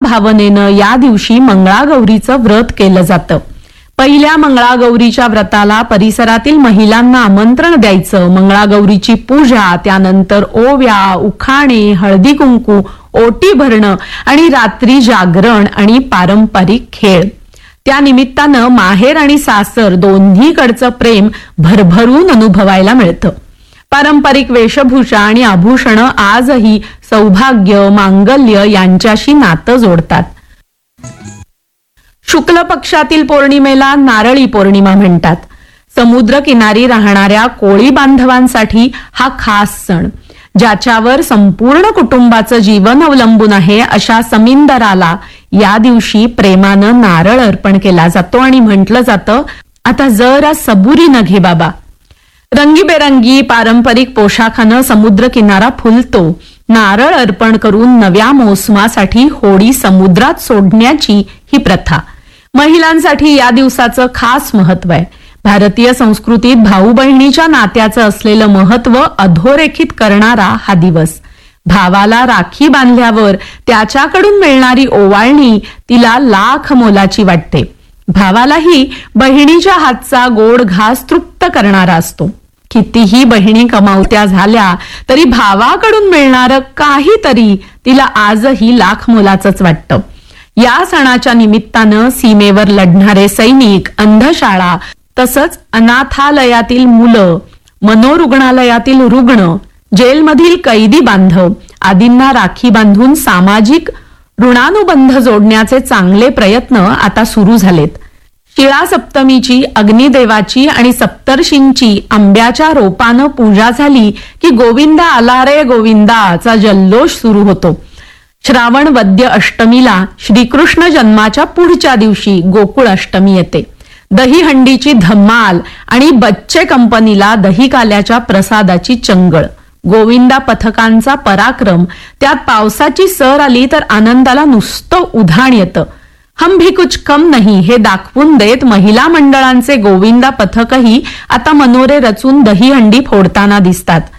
भावनेनं या दिवशी मंगळागौरीचं व्रत केलं जातं. पहिल्या मंगळागौरीच्या व्रताला परिसरातील महिलांना आमंत्रण द्यायचं, मंगळागौरीची पूजा, त्यानंतर ओव्या, उखाणे, हळदी कुंकू, ओटी भरणं आणि रात्री जागरण आणि पारंपरिक खेळ. त्या निमित्तानं माहेर आणि सासर दोन्हीकडचं प्रेम भरभरून अनुभवायला मिळतं. पारंपरिक वेशभूषा आणि आभूषणं आजही सौभाग्य, मांगल्य यांच्याशी नातं जोडतात. शुक्ल पक्षातील पौर्णिमेला नारळी पौर्णिमा म्हणतात. समुद्र किनारी राहणाऱ्या कोळी बांधवांसाठी हा खास सण, ज्याच्यावर संपूर्ण कुटुंबाचं जीवन अवलंबून आहे, अशा समिंदराला या दिवशी प्रेमानं नारळ अर्पण केला जातो आणि म्हटलं जातं, आता जरा सबुरीनं घे बाबा. रंगीबेरंगी पारंपरिक पोशाखानं समुद्र किनारा फुलतो. नारळ अर्पण करून नव्या मोसमासाठी होडी समुद्रात सोडण्याची ही प्रथा. महिलांसाठी या दिवसाचं खास महत्व आहे. भारतीय संस्कृतीत भाऊ बहिणीच्या नात्याचं असलेलं महत्व अधोरेखित करणारा हा दिवस. भावाला राखी बांधल्यावर त्याच्याकडून मिळणारी ओवाळणी तिला लाख मोलाची वाटते. भावालाही बहिणीच्या हातचा गोड घास तृप्त करणारा असतो. कितीही बहिणी कमावत्या झाल्या तरी भावाकडून मिळणारं काहीतरी तिला आजही लाख मोलाचंच वाटतं. या सणाच्या निमित्तानं सीमेवर लढणारे सैनिक, अंधशाळा, तसंच अनाथालयातील मुलं, मनोरुग्णालयातील रुग्ण, जेलमधील कैदी बांधव आदींना राखी बांधून सामाजिक ऋणानुबंध जोडण्याचे चांगले प्रयत्न आता सुरू झालेत. शिळा सप्तमीची, अग्निदेवाची आणि सप्तर्षींची आंब्याच्या रोपानं पूजा झाली की गोविंदा आला रे गोविंदाचा जल्लोष सुरू होतो. श्रावण वद्य अष्टमीला श्रीकृष्ण जन्माच्या पुढच्या दिवशी गोकुळ अष्टमी येते. दहीहंडीची धमाल आणि बच्चे कंपनीला दहीकाल्याच्या प्रसादाची चंगळ, गोविंदा पथकांचा पराक्रम, त्यात पावसाची सर आली तर आनंदाला नुसतं उधाण येतं. हम भी कुछ कम नहीं हे दाखवून देत महिला मंडळांचे गोविंदा पथकही आता मनोरे रचून दहीहंडी फोडताना दिसतात.